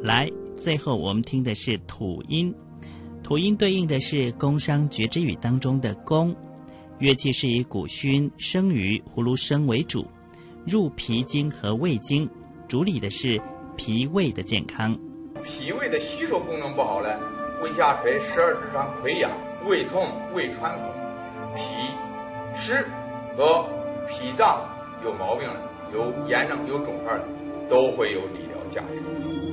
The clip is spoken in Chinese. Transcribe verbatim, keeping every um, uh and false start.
来，最后我们听的是土音，土音对应的是宫商角徵羽当中的宫，乐器是以古埙、生鱼、葫芦笙为主，入脾经和胃经，主理的是脾胃的健康。 脾胃的吸收功能不好了，胃下垂、十二指肠溃疡、胃痛、胃穿孔、脾湿和脾脏有毛病了，有炎症、有肿块了，都会有理疗价值。